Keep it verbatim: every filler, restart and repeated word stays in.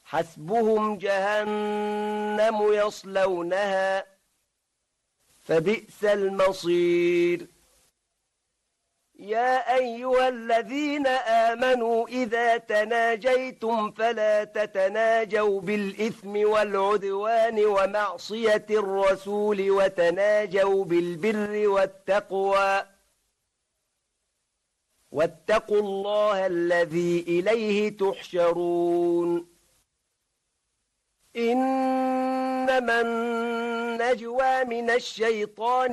حسبهم جهنم يصلونها فبئس المصير يا أيها الذين آمنوا إذا تناجيتم فلا تتناجوا بالإثم والعدوان ومعصية الرسول وتناجوا بالبر والتقوى واتقوا الله الذي إليه تحشرون إنما النجوى من الشيطان